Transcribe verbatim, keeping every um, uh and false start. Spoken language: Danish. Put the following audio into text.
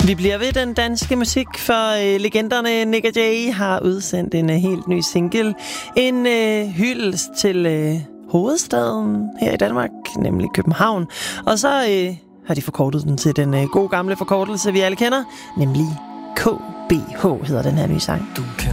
Vi bliver ved den danske musik, for øh, legenderne Nik og Jay har udsendt en øh, helt ny single. En øh, hyldest til øh, hovedstaden her i Danmark, nemlig København. Og så øh, har de forkortet den til den øh, gode gamle forkortelse, vi alle kender, nemlig K B H hedder den her nye sang. Du kan